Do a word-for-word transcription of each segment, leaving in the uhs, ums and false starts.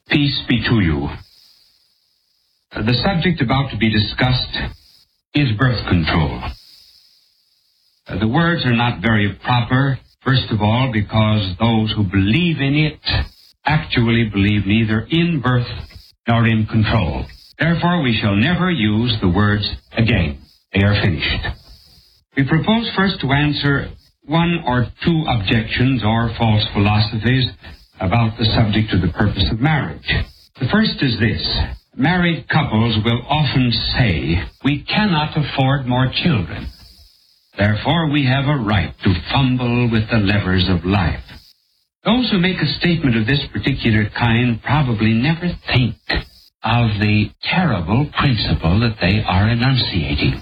Peace be to you. The subject about to be discussed is birth control. The words are not very proper, first of all, because those who believe in it actually believe neither in birth nor in control. Therefore, we shall never use the words again. They are finished. We propose first to answer one or two objections or false philosophies about the subject of the purpose of marriage. The first is this. Married couples will often say, we cannot afford more children. Therefore, we have a right to fumble with the levers of life. Those who make a statement of this particular kind probably never think of the terrible principle that they are enunciating.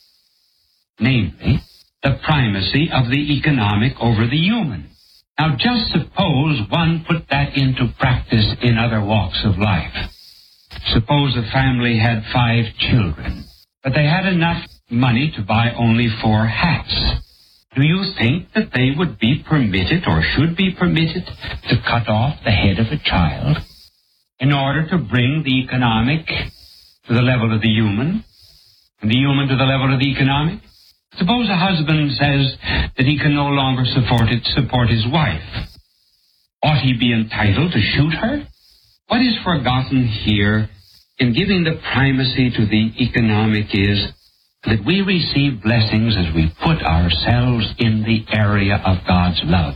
Namely, the primacy of the economic over the human. Now, just suppose one put that into practice in other walks of life. Suppose a family had five children, but they had enough money to buy only four hats. Do you think that they would be permitted or should be permitted to cut off the head of a child in order to bring the economic to the level of the human and the human to the level of the economic? Suppose a husband says that he can no longer support it, support his wife. Ought he be entitled to shoot her? What is forgotten here in giving the primacy to the economic is that we receive blessings as we put ourselves in the area of God's love.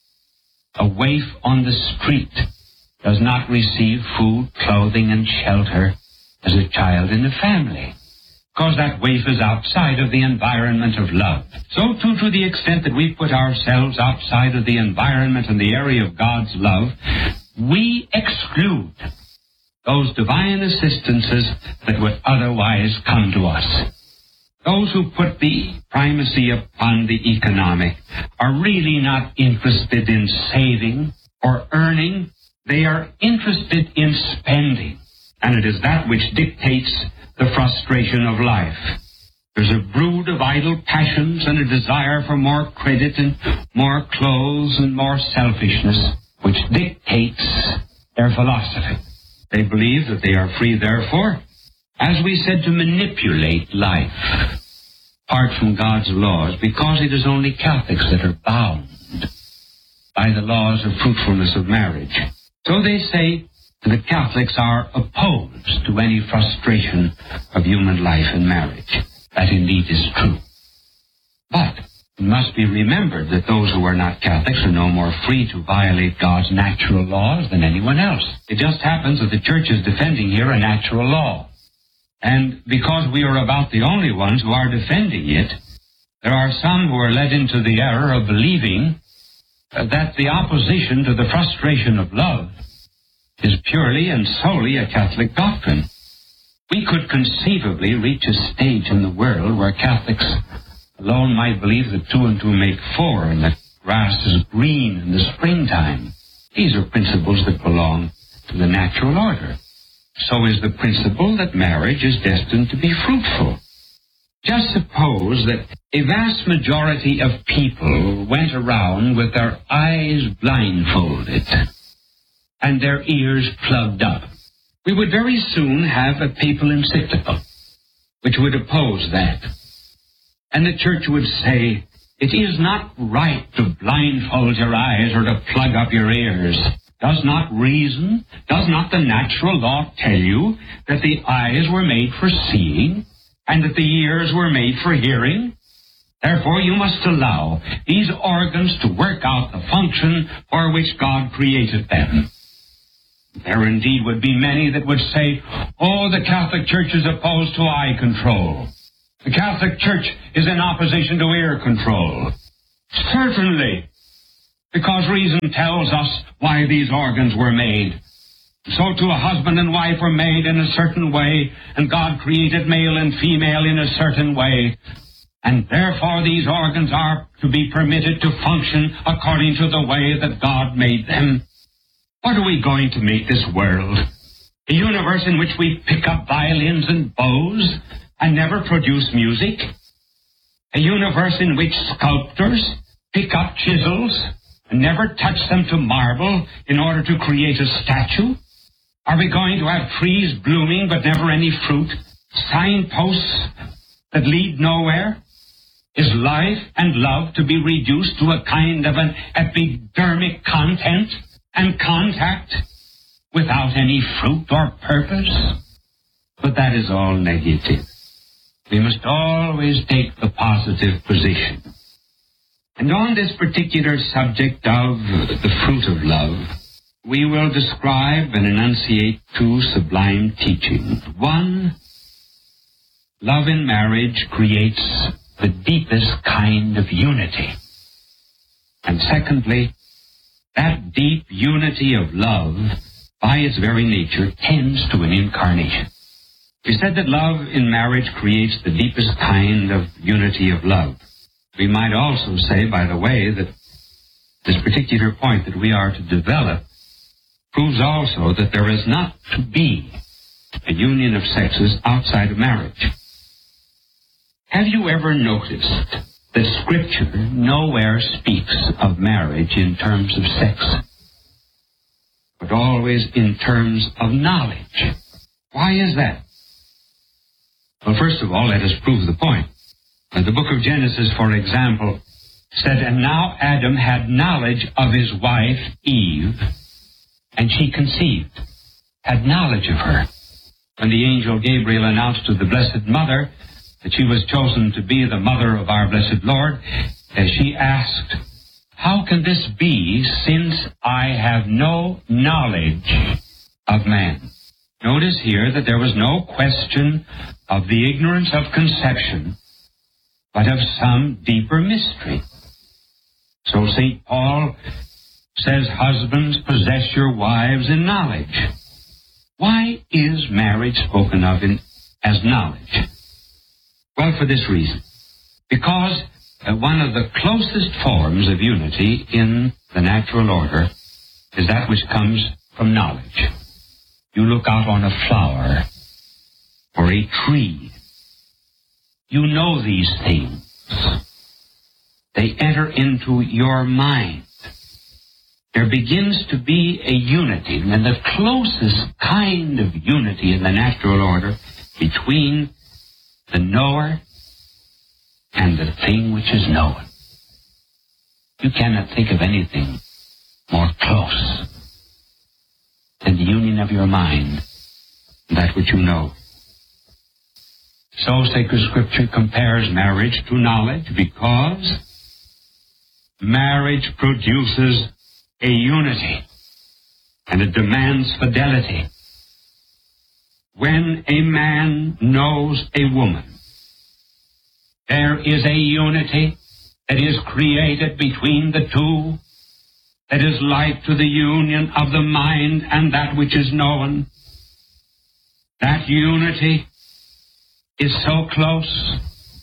A waif on the street does not receive food, clothing, and shelter as a child in the family, because that waif is outside of the environment of love. So too, to the extent that we put ourselves outside of the environment and the area of God's love, we exclude those divine assistances that would otherwise come to us. Those who put the primacy upon the economic are really not interested in saving or earning. They are interested in spending, and it is that which dictates the frustration of life. There's a brood of idle passions and a desire for more credit and more clothes and more selfishness, which dictates their philosophy. They believe that they are free, therefore, as we said, to manipulate life apart from God's laws, because it is only Catholics that are bound by the laws of fruitfulness of marriage. So they say the Catholics are opposed to any frustration of human life in marriage. That indeed is true. But it must be remembered that those who are not Catholics are no more free to violate God's natural laws than anyone else. It just happens that the Church is defending here a natural law. And because we are about the only ones who are defending it, there are some who are led into the error of believing that the opposition to the frustration of love is purely and solely a Catholic doctrine. We could conceivably reach a stage in the world where Catholics alone might believe that two and two make four and that grass is green in the springtime. These are principles that belong to the natural order. So is the principle that marriage is destined to be fruitful. Just suppose that a vast majority of people went around with their eyes blindfolded and their ears plugged up. We would very soon have a papal encyclical which would oppose that. And the Church would say, it is not right to blindfold your eyes or to plug up your ears. Does not reason, does not the natural law tell you that the eyes were made for seeing and that the ears were made for hearing? Therefore, you must allow these organs to work out the function for which God created them. There indeed would be many that would say, oh, the Catholic Church is opposed to eye control. The Catholic Church is in opposition to ear control. Certainly, because reason tells us why these organs were made. So too a husband and wife were made in a certain way, and God created male and female in a certain way. And therefore these organs are to be permitted to function according to the way that God made them. What are we going to make this world? A universe in which we pick up violins and bows and never produce music? A universe in which sculptors pick up chisels and never touch them to marble in order to create a statue? Are we going to have trees blooming but never any fruit? Signposts that lead nowhere? Is life and love to be reduced to a kind of an epidermic content and contact without any fruit or purpose? But that is all negative. We must always take the positive position. And on this particular subject of the fruit of love, we will describe and enunciate two sublime teachings. One, love in marriage creates the deepest kind of unity. And secondly, that deep unity of love, by its very nature, tends to an incarnation. We said that love in marriage creates the deepest kind of unity of love. We might also say, by the way, that this particular point that we are to develop proves also that there is not to be a union of sexes outside of marriage. Have you ever noticed that Scripture nowhere speaks of marriage in terms of sex, but always in terms of knowledge? Why is that? Well, first of all, let us prove the point. The book of Genesis, for example, said, "And now Adam had knowledge of his wife, Eve, and she conceived," had knowledge of her. When the angel Gabriel announced to the Blessed Mother that she was chosen to be the mother of our blessed Lord, as she asked, "How can this be, since I have no knowledge of man?" Notice here that there was no question of the ignorance of conception, but of some deeper mystery. So Saint Paul says, "Husbands, possess your wives in knowledge." Why is marriage spoken of in, as knowledge? Well, for this reason. Because uh, one of the closest forms of unity in the natural order is that which comes from knowledge. You look out on a flower or a tree. You know these things. They enter into your mind. There begins to be a unity, and the closest kind of unity in the natural order between the knower and the thing which is known. You cannot think of anything more close than the union of your mind and that which you know. So Sacred Scripture compares marriage to knowledge because marriage produces a unity and it demands fidelity. When a man knows a woman, there is a unity that is created between the two that is like to the union of the mind and that which is known. That unity is so close,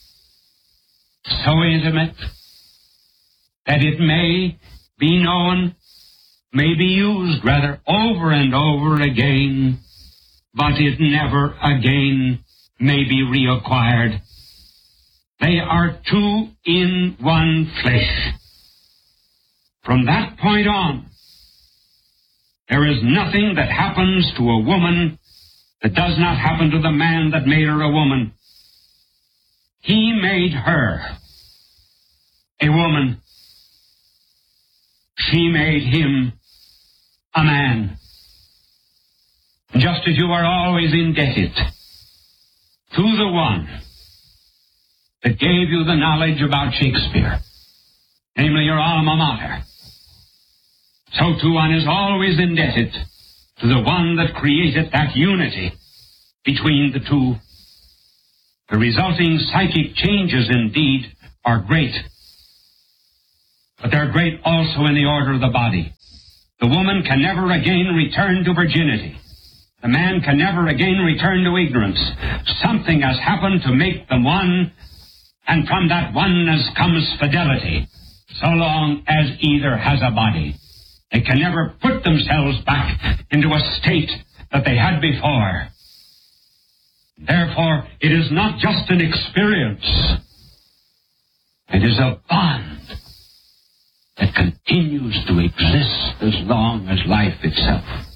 so intimate, that it may be known, may be used rather over and over again, but it never again may be reacquired. They are two in one flesh. From that point on, there is nothing that happens to a woman that does not happen to the man that made her a woman. He made her a woman. She made him a man. Just as you are always indebted to the one that gave you the knowledge about Shakespeare, namely your alma mater, so too one is always indebted to the one that created that unity between the two. The resulting psychic changes, indeed, are great, but they're great also in the order of the body. The woman can never again return to virginity. The man can never again return to ignorance. Something has happened to make them one, and from that oneness comes fidelity. So long as either has a body, they can never put themselves back into a state that they had before. Therefore, it is not just an experience. It is a bond that continues to exist as long as life itself.